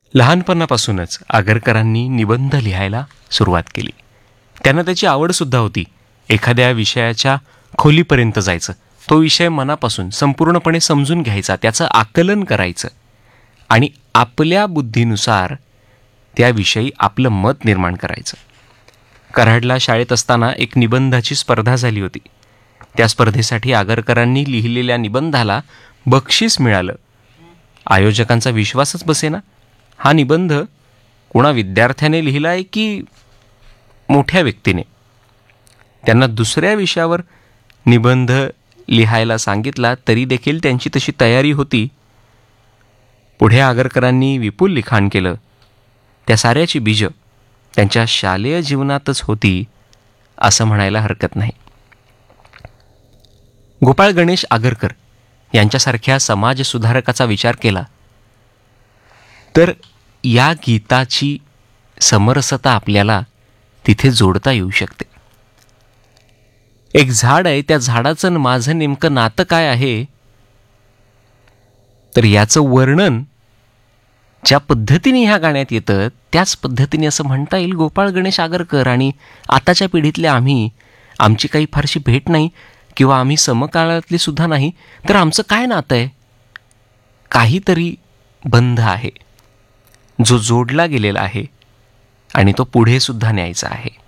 लहानपणापासूनच आगरकरांनी निबंध लिहायला सुरुवात केली. त्यांना त्याची आवडसुद्धा होती. एखाद्या विषयाच्या खोलीपर्यंत जायचं, तो विषय मनापासून संपूर्णपणे समजून घ्यायचा, त्याचं आकलन करायचं आणि आपल्या बुद्धीनुसार त्याविषयी आपलं मत निर्माण करायचं. कराडला शाळेत असताना एक निबंधाची स्पर्धा झाली होती. त्या स्पर्धेसाठी आगरकरांनी लिहिलेल्या निबंधाला बक्षीस मिळालं. आयोजकांचा विश्वासच बसेना. हा निबंध कोणा विद्यार्थ्याने लिहिला आहे की मोठ्या व्यक्तीने? त्यांना दुसऱ्या विषयावर निबंध लिहायला सांगितला तरी देखील त्यांची तशी तयारी होती. पुढे आगरकरांनी विपुल लिखाण केलं. त्या साऱ्याची बीजं त्यांच्या शालेय जीवनातच होती असं म्हणायला हरकत नाही. गोपाळ गणेश आगरकर यांच्यासारख्या समाजसुधारकाचा विचार केला तर या गीताची समरसता आपल्याला तिथे जोडता येऊ शकते. एक झाड आहे, त्या झाडाचं माझं नेमकं नातं काय आहे, तर याचं वर्णन ज्या पद्धतीने ह्या गाण्यात येतं त्याच पद्धतीने असं म्हणता येईल गोपाळ गणेश आगरकर आणि आताच्या पिढीतले आम्ही, आमची काही फारशी भेट नाही किंवा आम्ही समकाळातली सुद्धा नाही, तर आमचं काय नातं आहे? काहीतरी बंध आहे जो जोडला गेलेला आहे आणि तो पुढे सुद्धा न्यायचा आहे.